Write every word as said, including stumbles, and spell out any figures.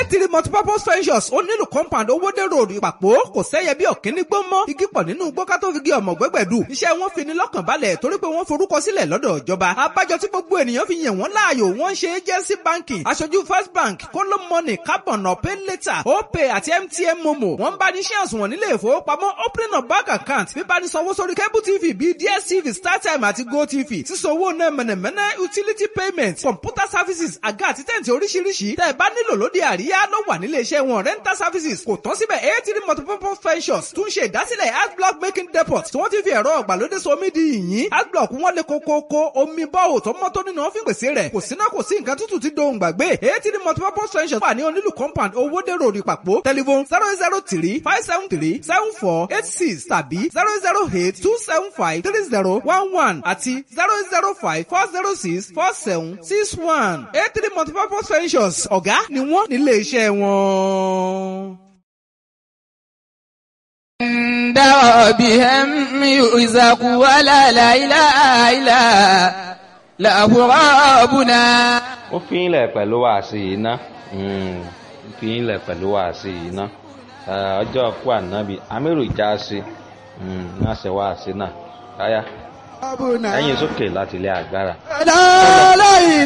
three multipurpose ventures ó nílùú compound owódé road ìpàpọ̀ kò sẹ́yẹ bí ọ̀kíní gbó mọ́ igi pọ̀ nínú gbọ́ká tó fi gé ọmọ gbẹ́gbẹ̀dù iṣẹ́ wọn fi ni lọ́kàn balẹ̀ torí pé wọ́n forúkọ sílẹ̀ lọ́dọ̀ ìjọba abájọ tí gbogbo ènìyàn fi yàn wọ́n láàyò wọ́n ṣe agency banking aṣojú first bank kóló money carbon pay later opay àti mtn momo wọ́n bá ní ṣé àsùnwọ̀n nílé ìfowópamọ́ opening of bank account bíbá ní sanwó sórí cable tv bíi dstv startime àti gotv sísanwó náà mẹ̀nẹ̀mẹ̀nẹ̀ utility payment computer services àga àti tẹ̀ǹtì oríṣiríṣi tẹ́ ẹ bá nílò lóde àríyá ló wà nílé iṣẹ́ wọn rental services kò tán síbẹ̀ eighty multipurpose ventures tún ṣe ìdásílẹ̀ adblock making depot tí wọ́n ti fi ẹ̀rọ ọ̀gbàlódé somi di yìnyín adblock wọn lè kókókó omi bọ́ọ̀ tó mọ́ tó nínú ọ́fíìn pèsè rẹ̀ kò síná kò sí nǹkan tútù tí dohùn gbàgbé eighty multipurpose ventures wà ní onílù compound owódé road ìpàpọ̀ telephone zero zero three five seven three seven four eight six tàbí zero zero eight two seven five three zero one one àti zero zero five four zero six four seven six one eighty multipurpose ventures ọ̀gá ni wọ́n nílé iṣẹ́ wọn. بهم يرزق ولا لا إله إلا له ربنا. ó fi ilẹ̀ pẹ̀lú wàásì iná fi ilẹ̀ pẹ̀lú wàásì iná ọjọ́ kú ànábì amírù ìjáàsì náà ṣe wàásì náà káyà ẹ̀yìn sókè láti ilé agbára.